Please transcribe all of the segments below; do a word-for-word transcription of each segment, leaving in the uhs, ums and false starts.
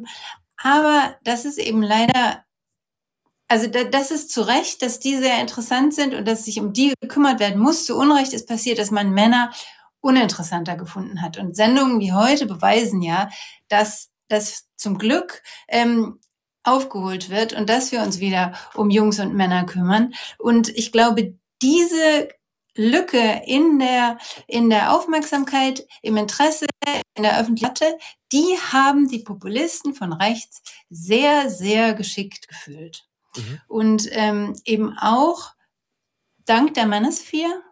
geben. Aber das ist eben leider, also da, das ist zu Recht, dass die sehr interessant sind und dass sich um die gekümmert werden muss. Zu Unrecht ist passiert, dass man Männer uninteressanter gefunden hat. Und Sendungen wie heute beweisen ja, dass das zum Glück ähm, aufgeholt wird und dass wir uns wieder um Jungs und Männer kümmern. Und ich glaube, diese Lücke in der, in der Aufmerksamkeit, im Interesse, in der Öffentlichkeit, die haben die Populisten von rechts sehr, sehr geschickt gefüllt. Mhm. Und ähm, eben auch dank der Manosphere,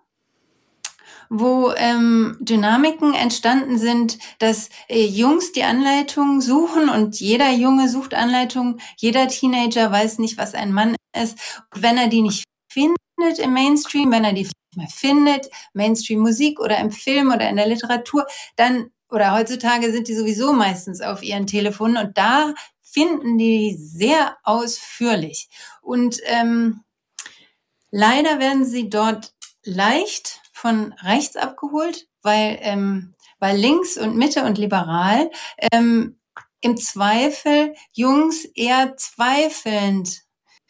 wo ähm, Dynamiken entstanden sind, dass äh, Jungs die Anleitung suchen und jeder Junge sucht Anleitung, jeder Teenager weiß nicht, was ein Mann ist. Und wenn er die nicht findet im Mainstream, wenn er die nicht mehr findet, Mainstream-Musik oder im Film oder in der Literatur, dann, oder heutzutage sind die sowieso meistens auf ihren Telefonen und da finden die sehr ausführlich. Und ähm, leider werden sie dort leicht von rechts abgeholt, weil, ähm, weil links und Mitte und liberal ähm, im Zweifel Jungs eher zweifelnd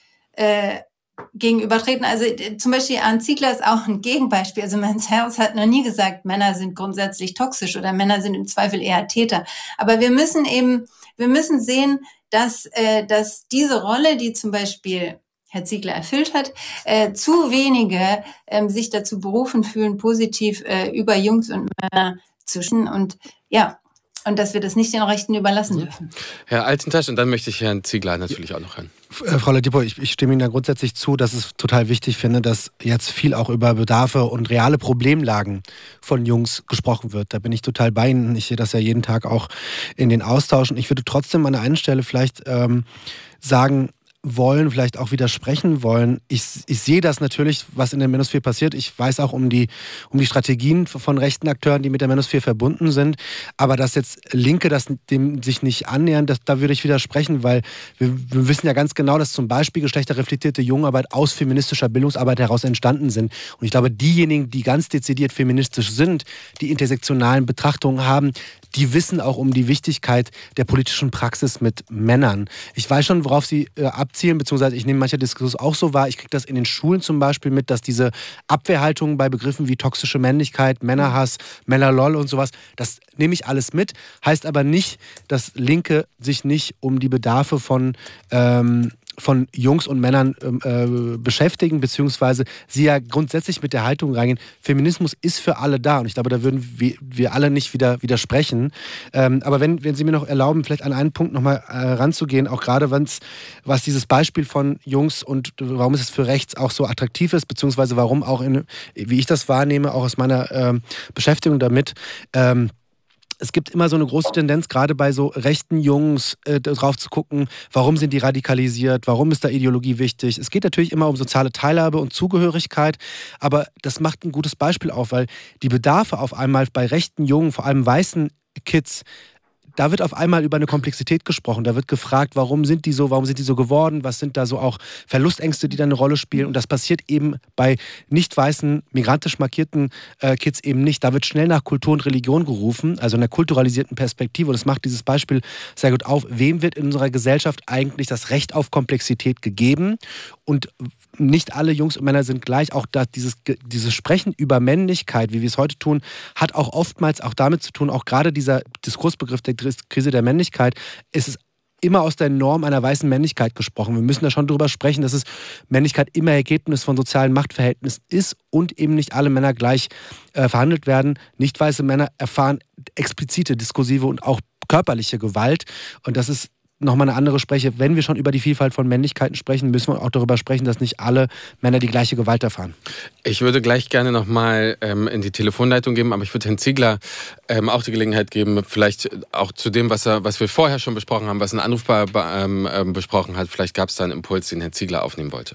äh, gegenübertreten. Also äh, zum Beispiel Arndt Ziegler ist auch ein Gegenbeispiel. Also Men's Health hat noch nie gesagt, Männer sind grundsätzlich toxisch oder Männer sind im Zweifel eher Täter. Aber wir müssen eben, wir müssen sehen, dass, äh, dass diese Rolle, die zum Beispiel Herr Ziegler erfüllt hat, äh, zu wenige ähm, sich dazu berufen fühlen, positiv äh, über Jungs und Männer zu sprechen. Und ja, und dass wir das nicht den Rechten überlassen mhm. dürfen. Herr Altintasch, und dann möchte ich Herrn Ziegler natürlich auch noch hören. Frau Ladipo, ich, ich stimme Ihnen da grundsätzlich zu, dass es total wichtig finde, dass jetzt viel auch über Bedarfe und reale Problemlagen von Jungs gesprochen wird. Da bin ich total bei Ihnen. Ich sehe das ja jeden Tag auch in den Austauschen. Ich würde trotzdem an der einen Stelle vielleicht ähm, sagen, wollen, vielleicht auch widersprechen wollen. Ich, ich sehe das natürlich, was in der Manosphere passiert. Ich weiß auch um die, um die Strategien von rechten Akteuren, die mit der Manosphere verbunden sind. Aber dass jetzt Linke das dem sich nicht annähern, das, da würde ich widersprechen, weil wir, wir wissen ja ganz genau, dass zum Beispiel geschlechterreflektierte Jungarbeit aus feministischer Bildungsarbeit heraus entstanden sind. Und ich glaube, diejenigen, die ganz dezidiert feministisch sind, die intersektionalen Betrachtungen haben, die wissen auch um die Wichtigkeit der politischen Praxis mit Männern. Ich weiß schon, worauf Sie äh, abzielen, beziehungsweise ich nehme mancher Diskurs auch so wahr. Ich kriege das in den Schulen zum Beispiel mit, dass diese Abwehrhaltungen bei Begriffen wie toxische Männlichkeit, Männerhass, Männerlol und sowas, das nehme ich alles mit. Heißt aber nicht, dass Linke sich nicht um die Bedarfe von ähm, von Jungs und Männern äh, beschäftigen, beziehungsweise sie ja grundsätzlich mit der Haltung reingehen, Feminismus ist für alle da und ich glaube, da würden wir, wir alle nicht wieder widersprechen. Ähm, aber wenn, wenn Sie mir noch erlauben, vielleicht an einen Punkt nochmal äh, ranzugehen, auch gerade wenn's, was dieses Beispiel von Jungs und warum es für rechts auch so attraktiv ist, beziehungsweise warum auch, in, wie ich das wahrnehme, auch aus meiner ähm, Beschäftigung damit, ähm, es gibt immer so eine große Tendenz, gerade bei so rechten Jungs, äh, drauf zu gucken, warum sind die radikalisiert, warum ist da Ideologie wichtig. Es geht natürlich immer um soziale Teilhabe und Zugehörigkeit, aber das macht ein gutes Beispiel auf, weil die Bedarfe auf einmal bei rechten Jungen, vor allem weißen Kids, da wird auf einmal über eine Komplexität gesprochen. Da wird gefragt, warum sind die so, warum sind die so geworden, was sind da so auch Verlustängste, die da eine Rolle spielen. Und das passiert eben bei nicht weißen, migrantisch markierten äh, Kids eben nicht. Da wird schnell nach Kultur und Religion gerufen, also in einer kulturalisierten Perspektive. Und das macht dieses Beispiel sehr gut auf. Wem wird in unserer Gesellschaft eigentlich das Recht auf Komplexität gegeben? Und nicht alle Jungs und Männer sind gleich. Auch da dieses, dieses Sprechen über Männlichkeit, wie wir es heute tun, hat auch oftmals auch damit zu tun, auch gerade dieser Diskursbegriff der Krise der Männlichkeit, ist es immer aus der Norm einer weißen Männlichkeit gesprochen. Wir müssen da schon drüber sprechen, dass es Männlichkeit immer Ergebnis von sozialen Machtverhältnissen ist und eben nicht alle Männer gleich äh, verhandelt werden. Nicht weiße Männer erfahren explizite, diskursive und auch körperliche Gewalt. Und das ist nochmal eine andere Spreche. Wenn wir schon über die Vielfalt von Männlichkeiten sprechen, müssen wir auch darüber sprechen, dass nicht alle Männer die gleiche Gewalt erfahren. Ich würde gleich gerne nochmal ähm, in die Telefonleitung geben, aber ich würde Herrn Ziegler ähm, auch die Gelegenheit geben, vielleicht auch zu dem, was, er, was wir vorher schon besprochen haben, was ein Anrufbar ähm, ähm, besprochen hat. Vielleicht gab es da einen Impuls, den Herr Ziegler aufnehmen wollte.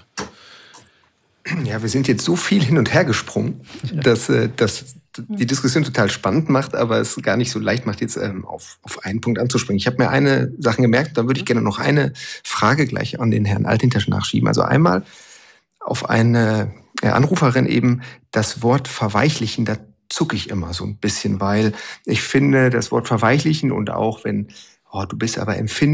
Ja, wir sind jetzt so viel hin und her gesprungen, dass äh, das die Diskussion total spannend macht, aber es gar nicht so leicht macht, jetzt ähm, auf, auf einen Punkt anzuspringen. Ich habe mir eine Sache gemerkt, da würde ich gerne noch eine Frage gleich an den Herrn Altintasch nachschieben. Also einmal auf eine äh, Anruferin eben das Wort verweichlichen, da zucke ich immer so ein bisschen, weil ich finde, das Wort verweichlichen und auch wenn, oh, du bist aber empfindlich,